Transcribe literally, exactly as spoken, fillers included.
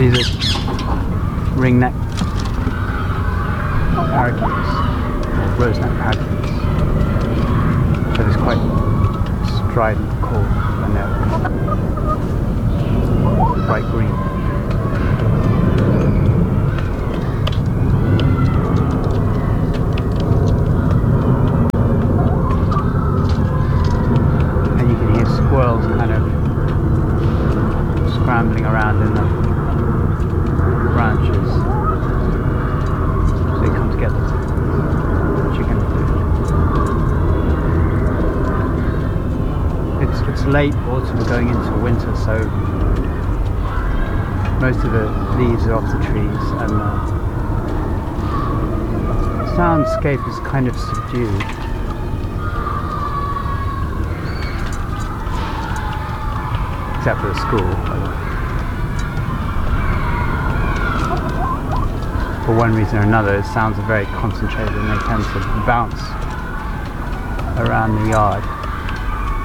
These are ringneck parakeets, or roseneck parakeets. So it's quite strident call when they're bright green. And you can hear squirrels kind of scrambling around in the branches. They come together to chicken food. It's it's late autumn going into winter, so most of the leaves are off the trees, and the soundscape is kind of subdued. Except for the school. For one reason or another, the sounds are very concentrated and they tend to bounce around the yard.